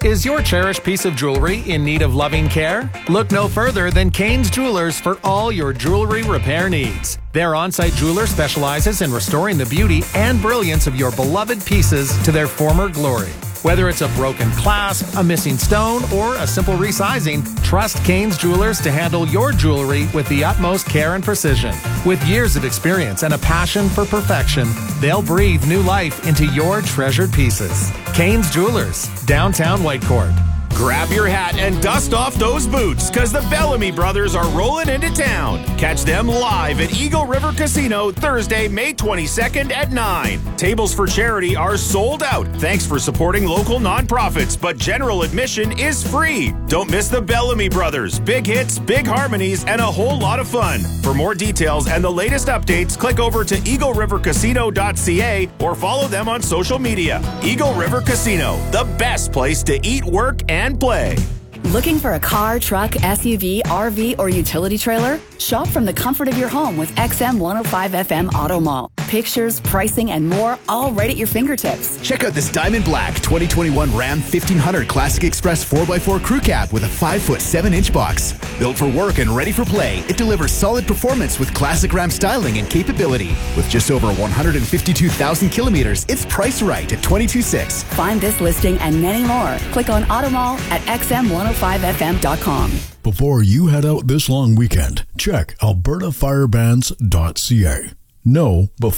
Is your cherished piece of jewelry in need of loving care? Look no further than Kane's Jewelers for all your jewelry repair needs. Their on-site jeweler specializes in restoring the beauty and brilliance of your beloved pieces to their former glory. Whether it's a broken clasp, a missing stone, or a simple resizing, trust Kane's Jewelers to handle your jewelry with the utmost care and precision. With years of experience and a passion for perfection, they'll breathe new life into your treasured pieces. Kane's Jewelers, downtown Whitecourt. Grab your hat and dust off those boots, because the Bellamy brothers are rolling into town. Catch them live at Eagle River Casino Thursday, May 22nd at 9. Tables for charity are sold out. Thanks for supporting local nonprofits, but general admission is free. Don't miss the Bellamy brothers. Big hits, big harmonies, and a whole lot of fun. For more details and the latest updates, click over to eaglerivercasino.ca or follow them on social media. Eagle River Casino, the best place to eat, work, and play. Looking for a car, truck, SUV, RV, or utility trailer? Shop from the comfort of your home with XM 105 FM Auto Mall. Pictures, pricing, and more, all right at your fingertips. Check out this Diamond Black 2021 Ram 1500 Classic Express 4x4 Crew Cab with a 5-foot 7-inch box. Built for work and ready for play, it delivers solid performance with classic Ram styling and capability. With just over 152,000 kilometers, it's priced right at $22,600. Find this listing and many more. Click on Auto Mall at xm105fm.com. Before you head out this long weekend, check albertafirebands.ca. Know before